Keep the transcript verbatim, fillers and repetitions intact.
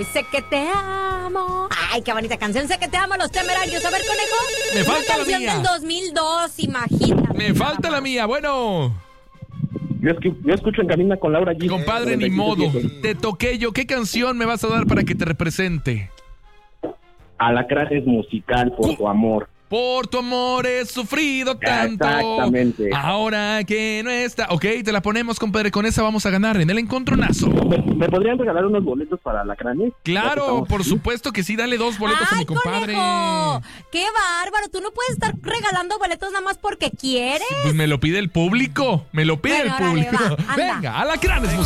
y sé que te amo. Ay, qué bonita canción, sé que te amo, Los Temerarios. A ver, Conejo. Me falta Una canción la mía. del dos mil dos, imagínate. Me falta la mía, bueno. Yo, escu- yo escucho En Cabina con Laura G. Compadre, ni modo. Te toqué yo. ¿Qué canción me vas a dar para que te represente? Alacranes musical por tu amor. Por tu amor he sufrido tanto. Exactamente. Ahora que no está. Ok, te la ponemos, compadre. Con esa vamos a ganar en el encontronazo. ¿Me, me podrían regalar unos boletos para Alacranes? Ya que Claro, estamos por aquí. supuesto que sí. Dale dos boletos a Ay, mi compadre. Conejo, qué bárbaro. Tú no puedes estar regalando boletos nada más porque quieres. Pues me lo pide el público. Me lo pide Bueno, el órale, público. va, anda. Venga, Alacranes.